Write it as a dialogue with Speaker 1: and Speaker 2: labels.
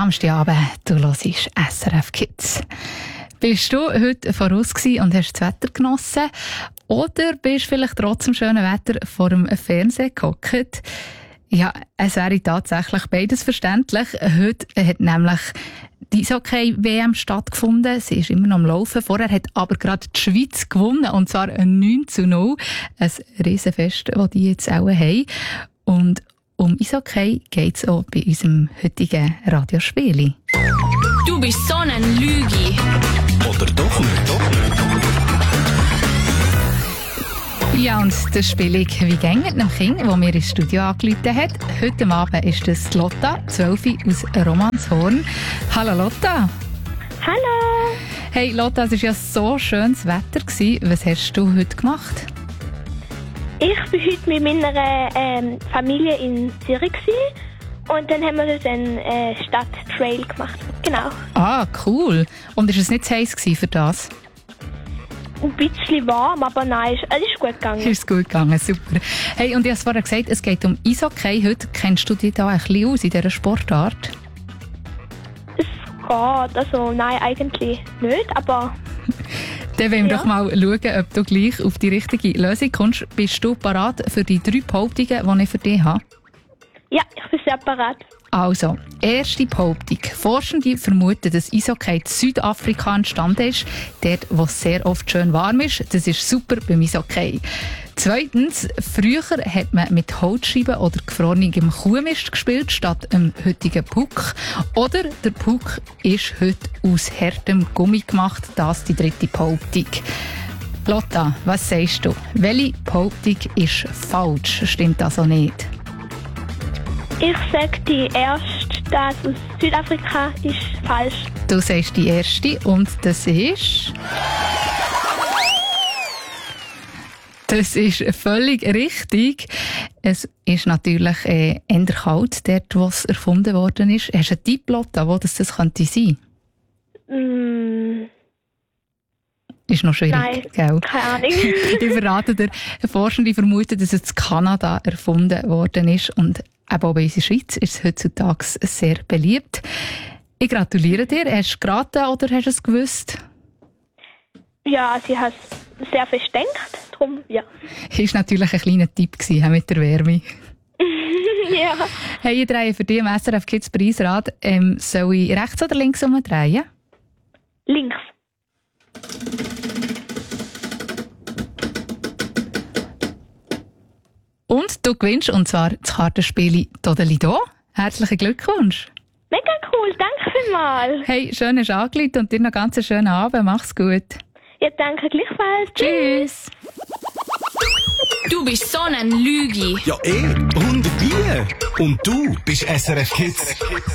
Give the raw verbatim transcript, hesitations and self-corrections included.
Speaker 1: Samstagabend, du hörst S R F Kids. Bist du heute voraus gewesen und hast das Wetter genossen? Oder bist du vielleicht trotz dem schönen Wetter vor dem Fernseher gehockt? Ja, es wäre tatsächlich beides verständlich. Heute hat nämlich die Eishockey-W M stattgefunden. Sie ist immer noch am Laufen. Vorher hat aber gerade die Schweiz gewonnen, und zwar neun zu null. Ein Riesenfest, das die jetzt auch haben. Und um Eishockey geht es auch bei unserem heutigen Radiospiel.
Speaker 2: Du bist so ein Lügi.
Speaker 3: Oder doch nicht? Doch nicht.
Speaker 1: Ja, und das Spiel «Wie gäng» mit einem Kind, das mir ins Studio angerufen hat. Heute Abend ist das Lotta, zwölf aus Romanshorn. Hallo Lotta.
Speaker 4: Hallo.
Speaker 1: Hey Lotta, es war ja so schönes Wetter. Was hast du heute gemacht?
Speaker 4: Ich war heute mit meiner ähm, Familie in Zürich und dann haben wir dort einen äh, Stadttrail gemacht. Genau.
Speaker 1: Ah, cool. Und war es nicht zu heiß für das?
Speaker 4: Ein bisschen warm, aber nein, es ist gut gegangen.
Speaker 1: Ist gut gegangen, super. Hey, und ich habe es vorher gesagt, es geht um Eishockey. Heute kennst du dich da ein bisschen aus in dieser Sportart?
Speaker 4: Es geht, also nein, eigentlich nicht, aber...
Speaker 1: Dann wollen wir
Speaker 4: Ja.
Speaker 1: doch mal schauen, ob du gleich auf die richtige Lösung kommst. Bist du bereit für die drei Behauptungen, die ich für dich habe?
Speaker 4: Ja, ich bin sehr parat.
Speaker 1: Also, erste Behauptung. Forschende vermuten, dass Eishockey in Südafrika entstanden ist, dort, wo es sehr oft schön warm ist. Das ist super beim Eishockey. Zweitens, früher hat man mit Holzscheiben oder gefrorenem Kuhmist gespielt, statt dem heutigen Puck. Oder der Puck ist heute aus hartem Gummi gemacht. Das ist die dritte Behauptung. Lotta, was sagst du? Welche Behauptung ist falsch? Stimmt also nicht?
Speaker 4: Ich sage, die erste, das aus Südafrika, ist falsch.
Speaker 1: Du sagst die erste und das ist... Das ist völlig richtig. Es ist natürlich äh, eher kalt, dort, wo es erfunden worden ist. Hast du einen Tipp, Lotta, wo das, das könnte sein?
Speaker 4: Mm,
Speaker 1: Ist noch schwierig,
Speaker 4: nein,
Speaker 1: gell?
Speaker 4: keine Ahnung.
Speaker 1: Ich verrate dir, Forschende vermuten, dass es in Kanada erfunden worden ist. Und eben auch bei uns in der Schweiz ist es heutzutage sehr beliebt. Ich gratuliere dir. Hast du geraten oder hast du es gewusst?
Speaker 4: Ja, sie hat sehr fest gedacht, darum, ja.
Speaker 1: Das war natürlich ein kleiner Tipp gewesen, mit der Wärme.
Speaker 4: Ja.
Speaker 1: Hey, ich drehe für dich im S R F Kids Preisrad. Ähm, soll ich rechts oder links umdrehen?
Speaker 4: Links.
Speaker 1: Und du gewinnst, und zwar das Kartenspiel «Todeli do». Herzlichen Glückwunsch.
Speaker 4: Mega cool, danke vielmals.
Speaker 1: Hey, schön hast du angerufen und dir noch ganz einen schönen Abend. Mach's gut.
Speaker 4: Ja, danke gleichfalls.
Speaker 1: Tschüss.
Speaker 2: Du bist so ein Lügi.
Speaker 3: Ja, eh. Und wie? Und du bist S R F Kids.